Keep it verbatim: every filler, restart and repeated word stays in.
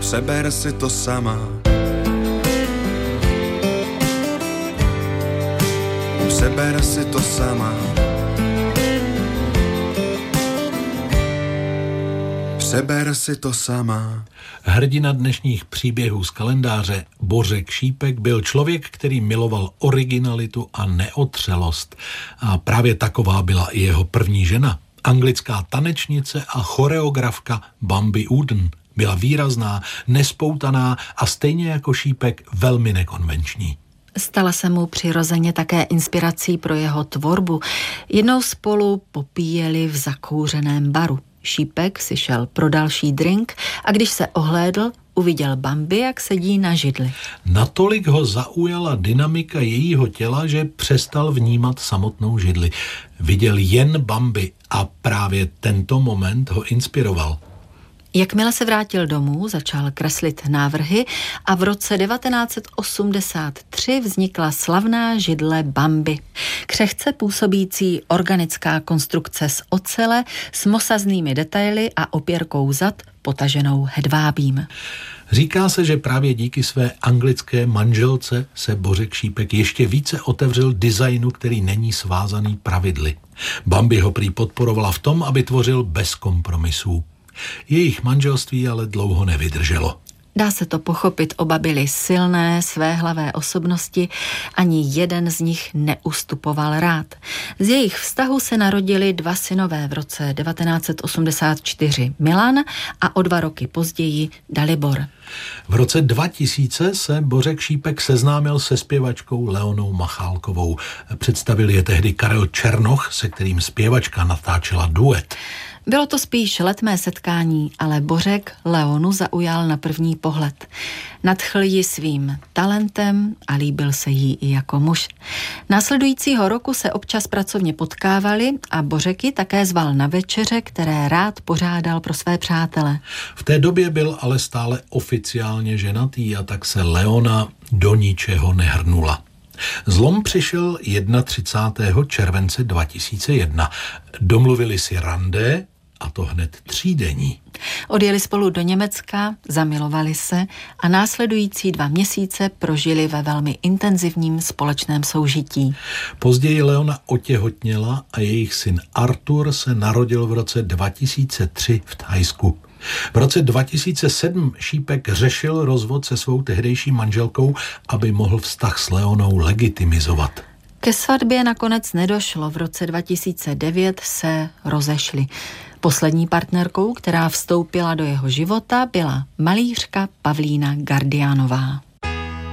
Přeber si to sama. Přeber si to sama. Přeber si to sama. Hrdina dnešních příběhů z kalendáře Bořek Šípek byl člověk, který miloval originalitu a neotřelost. A právě taková byla i jeho první žena. Anglická tanečnice a choreografka Bambi Uden. Byla výrazná, nespoutaná a stejně jako Šípek velmi nekonvenční. Stala se mu přirozeně také inspirací pro jeho tvorbu. Jednou spolu popíjeli v zakouřeném baru. Šípek si šel pro další drink a když se ohlédl, uviděl Bambi, jak sedí na židli. Natolik ho zaujala dynamika jejího těla, že přestal vnímat samotnou židli. Viděl jen Bambi a právě tento moment ho inspiroval. Jakmile se vrátil domů, začal kreslit návrhy a v roce devatenáct osmdesát tři vznikla slavná židle Bambi. Křehce působící organická konstrukce z ocele s mosaznými detaily a opěrkou zad potaženou hedvábím. Říká se, že právě díky své anglické manželce se Bořek Šípek ještě více otevřel designu, který není svázaný pravidly. Bambi ho prý podporovala v tom, aby tvořil bez kompromisů. Jejich manželství ale dlouho nevydrželo. Dá se to pochopit, oba byly silné, svéhlavé osobnosti, ani jeden z nich neustupoval rád. Z jejich vztahu se narodili dva synové v roce devatenáct osmdesát čtyři, Milan a o dva roky později Dalibor. V roce dva tisíce se Bořek Šípek seznámil se zpěvačkou Leonou Machálkovou. Představil je tehdy Karel Černoch, se kterým zpěvačka natáčela duet. Bylo to spíš letmé setkání, ale Bořek Leonu zaujal na první pohled. Nadchl ji svým talentem a líbil se jí i jako muž. Následujícího roku se občas pracovně potkávali a Bořek ji také zval na večeře, které rád pořádal pro své přátele. V té době byl ale stále oficiálně ženatý a tak se Leona do ničeho nehrnula. Zlom přišel třicátého prvního července dva tisíce jedna. Domluvili si rande, a to hned třídenní. Odjeli spolu do Německa, zamilovali se a následující dva měsíce prožili ve velmi intenzivním společném soužití. Později Leona otěhotněla a jejich syn Artur se narodil v roce dva tisíce tři v Thajsku. V roce dva tisíce sedm Šípek řešil rozvod se svou tehdejší manželkou, aby mohl vztah s Leonou legitimizovat. Ke svatbě nakonec nedošlo, v roce dva tisíce devět se rozešli. Poslední partnerkou, která vstoupila do jeho života, byla malířka Pavlína Gardiánová.